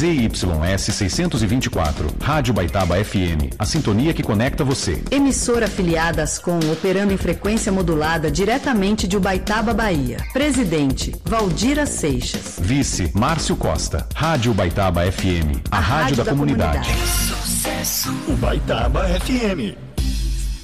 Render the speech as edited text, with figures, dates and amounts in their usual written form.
ZYS 624, Rádio Baitaba FM, a sintonia que conecta você. Emissora afiliada Ascom, operando em frequência modulada diretamente de Ubaitaba, Bahia. Presidente, Valdira Seixas. Vice, Márcio Costa. Rádio Baitaba FM, a rádio da comunidade. Sucesso. Ubaitaba FM.